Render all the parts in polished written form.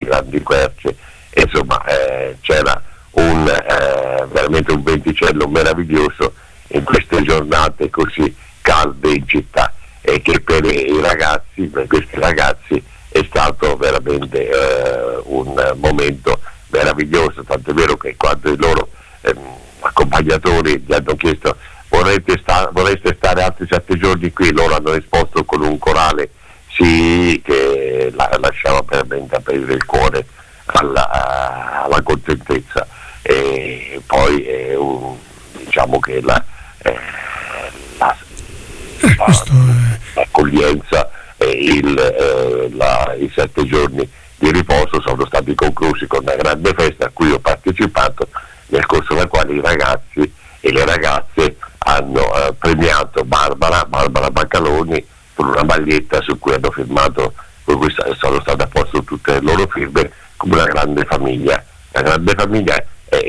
grandi querce, insomma c'era veramente un venticello meraviglioso in queste giornate così calde in città, e che per questi ragazzi è stato veramente un momento meraviglioso, tanto è vero che quando i loro accompagnatori gli hanno chiesto vorreste stare altri 7 giorni qui, loro hanno risposto con un corale sì, che lasciava veramente aprire il cuore alla contentezza. E poi diciamo che l'accoglienza e i 7 giorni di riposo sono stati conclusi con una grande festa a cui ho partecipato, nel corso della quale i ragazzi e le ragazze hanno premiato Barbara Baccaloni con una maglietta su cui hanno firmato, con cui sono state a posto tutte le loro firme, come una grande famiglia. La grande famiglia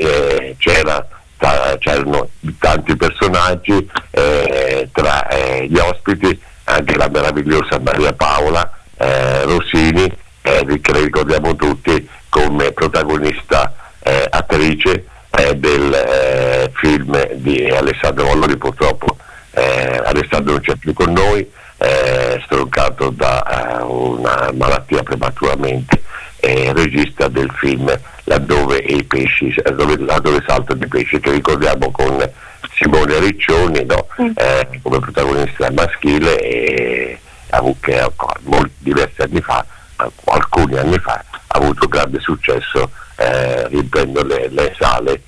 c'erano tanti personaggi, tra gli ospiti anche la meravigliosa Maria Paola Rossini, che ricordiamo tutti come protagonista attrice del film di Alessandro Vallori. Purtroppo Alessandro non c'è più con noi, stroncato da una malattia prematuramente, regista del film Laddove saltano i pesci, che ricordiamo con Simone Riccioni, no? Come protagonista maschile, che diversi anni fa, alcuni anni fa, ha avuto grande successo riempiendo le sale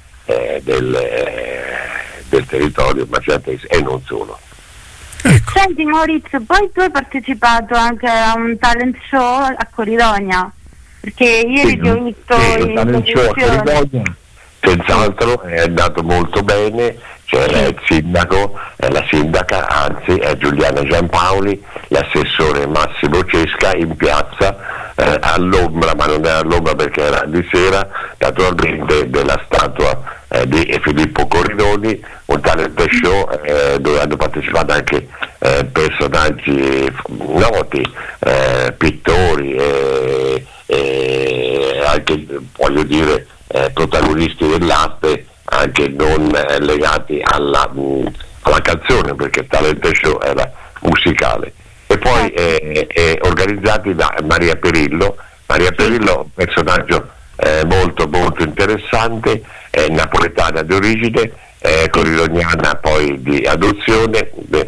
del territorio maceratese e non solo. Ecco. Senti Maurizio, poi tu hai partecipato anche a un talent show a Corridonia, perché ieri ti ho visto in televisione. Senz'altro è andato molto bene, c'era il sindaco, la sindaca, anzi Giuliana Giampaoli, l'assessore Massimo Cesca in piazza, all'ombra, ma non era all'ombra perché era di sera, naturalmente, della statua di Filippo Corridoni, un talent show dove hanno partecipato anche personaggi noti, pittori, anche, voglio dire, protagonisti dell'arte, anche non legati alla canzone, perché il talent show era musicale. E poi organizzati da Maria Perillo, un personaggio molto molto interessante, napoletana di origine, corridoniana poi di adozione,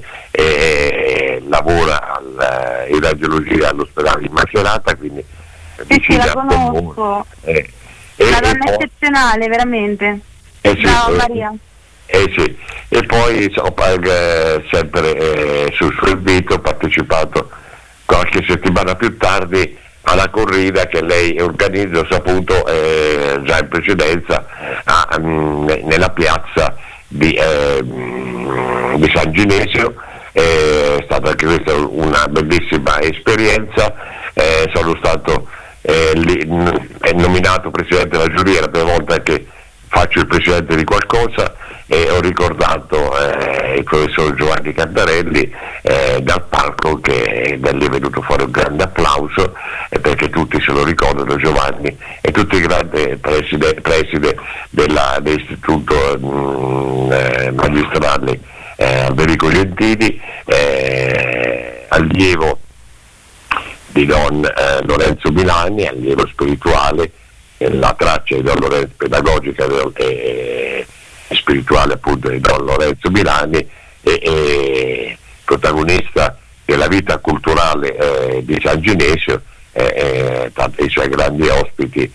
lavora in radiologia all'ospedale di Macerata, quindi sì, la conosco. Una donna eccezionale, veramente. Brava Maria. Sì. E poi sempre sul suo invito ho partecipato qualche settimana più tardi alla corrida che lei organizza, ho saputo già in precedenza, nella piazza di San Ginesio. È stata anche questa una bellissima esperienza. Sono stato nominato presidente della giuria, la prima volta che faccio il presidente di qualcosa, e ho ricordato il professor Giovanni Cantarelli dal palco, che da lì è venuto fuori un grande applauso, perché tutti se lo ricordano Giovanni, e tutti i grandi preside dell'istituto magistrale Alberico Gentili, allievo di Don Lorenzo Milani, allievo spirituale, la traccia di Don Lorenzo, pedagogica e spirituale appunto di Don Lorenzo Milani, e protagonista della vita culturale di San Ginesio, tanto i suoi grandi ospiti,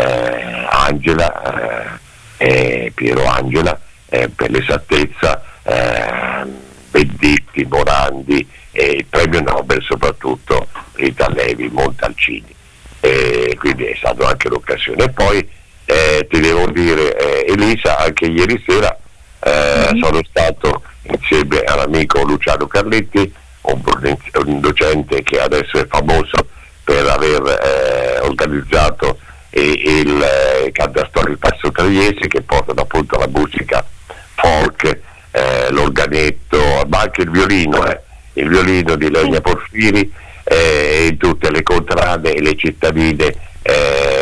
Angela, Piero Angela, per l'esattezza, Benditti, Morandi, e il premio Nobel soprattutto Rita Levi Montalcini, quindi è stata anche l'occasione. E poi ti devo dire, Elisa, anche ieri sera sono stato insieme all'amico Luciano Carletti, un docente che adesso è famoso per aver organizzato il Cantastorie Passo Traviesi, che portano appunto la musica folk, l'organetto, ma anche il violino di Legna Porfiri, in tutte le contrade e le cittadine